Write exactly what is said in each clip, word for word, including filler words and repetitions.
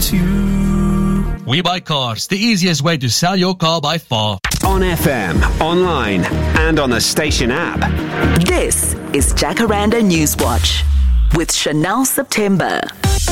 to you. We Buy Cars, the easiest way to sell your car by far. On F M, online, and on the station app. This is Jacaranda Newswatch with Chanel September.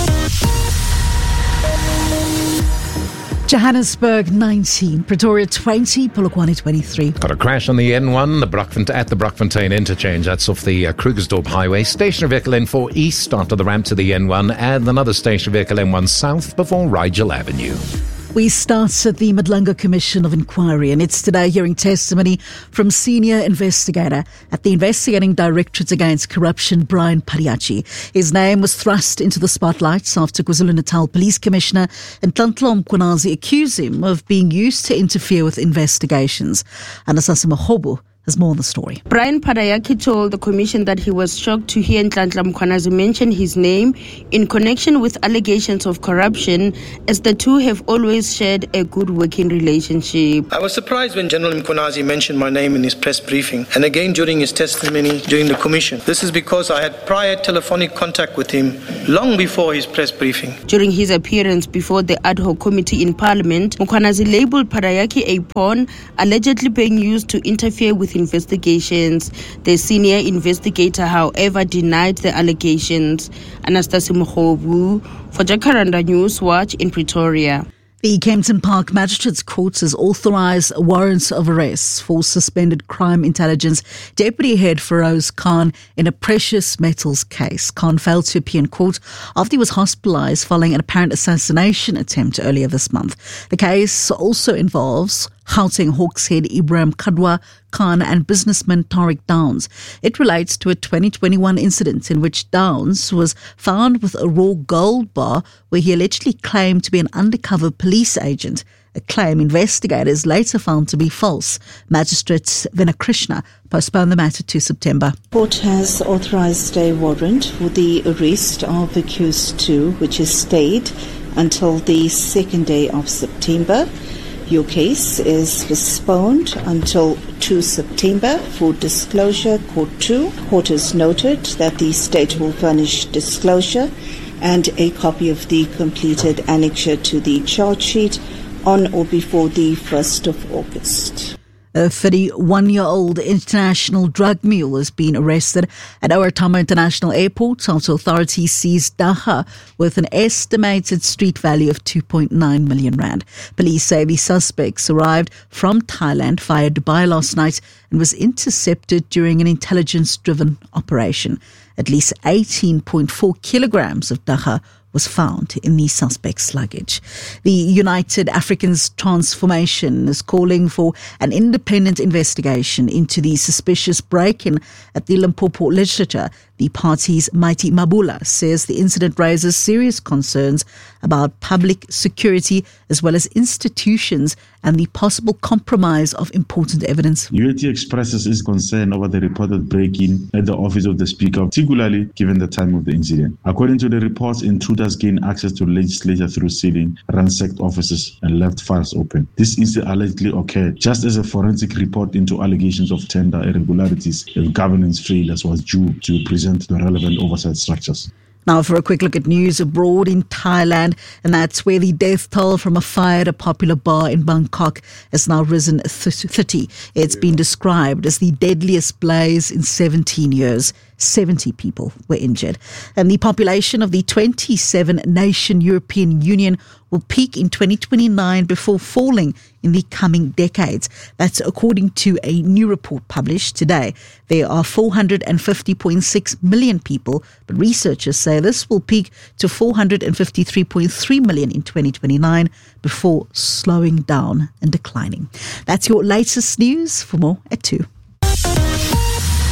Johannesburg nineteen, Pretoria twenty, Polokwane twenty-three. Got a crash on the N one, the Brockfontein, at the Brockfontein interchange. That's off the uh, Krugersdorp Highway. Stationary vehicle N four east after the ramp to the N one, and another stationary vehicle N one south before Rigel Avenue. We start at the Madlunga Commission of Inquiry, and it's today hearing testimony from senior investigator at the Investigating Directorate Against Corruption, Brian Pariachi. His name was thrust into the spotlight after KwaZulu-Natal Police Commissioner Nhlanhla Mkhwanazi accused him of being used to interfere with investigations. Anasazi Mahobu has more on the story. Brian Pariachi told the commission that he was shocked to hear Nhlanhla Mkhwanazi mention his name in connection with allegations of corruption, as the two have always shared a good working relationship. I was surprised when General Mkhwanazi mentioned my name in his press briefing, and again during his testimony during the commission. This is because I had prior telephonic contact with him long before his press briefing. During his appearance before the ad hoc committee in Parliament, Mkhwanazi labelled Pariachi a pawn allegedly being used to interfere with investigations. The senior investigator, however, denied the allegations. Anastasia Mkhobu for Jacaranda Newswatch in Pretoria. The Kempton Park Magistrates Court has authorised warrants of arrest for suspended crime intelligence Deputy Head Feroz Khan in a precious metals case. Khan failed to appear in court after he was hospitalised following an apparent assassination attempt earlier this month. The case also involves Gauteng Hawks head Ibrahim Kadwa Khan and businessman Tariq Downs. It relates to a twenty twenty-one incident in which Downs was found with a raw gold bar where he allegedly claimed to be an undercover police agent, a claim investigators later found to be false. Magistrate Venakrishna postponed the matter to September. Court has authorised a warrant for the arrest of accused two, which is stayed until the second day of September. Your case is postponed until the second of September for disclosure, Court two. Court has noted that the state will furnish disclosure and a copy of the completed annexure to the charge sheet on or before the first of August. A thirty-one-year-old international drug mule has been arrested at O R Tambo International Airport after authorities seized dacha with an estimated street value of two point nine million rand. Police say the suspects arrived from Thailand via Dubai last night and was intercepted during an intelligence-driven operation. At least eighteen point four kilograms of dacha was found in the suspect's luggage. The United Africans Transformation is calling for an independent investigation into the suspicious break-in at the Limpopo Legislature. The party's Mighty Mabula says the incident raises serious concerns about public security as well as institutions and the possible compromise of important evidence. U A T expresses its concern over the reported break-in at the office of the Speaker, particularly given the time of the incident. According to the reports, intruders gained access to the legislature through sealing, ransacked offices and left files open. This incident allegedly occurred just as a forensic report into allegations of tender irregularities and governance failures was due to present the relevant oversight structures. Now for a quick look at news abroad in Thailand, and that's where the death toll from a fire at a popular bar in Bangkok has now risen thirty. It's been described as the deadliest blaze in seventeen years. seventy people were injured. And the population of the twenty-seven nation European Union will peak in twenty twenty-nine before falling in the coming decades. That's according to a new report published today. There are four hundred fifty point six million people, but researchers say this will peak to four hundred fifty-three point three million in twenty twenty-nine before slowing down and declining. That's your latest news. For more at two.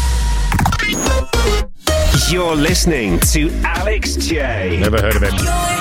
You're listening to Alex J. Never heard of him.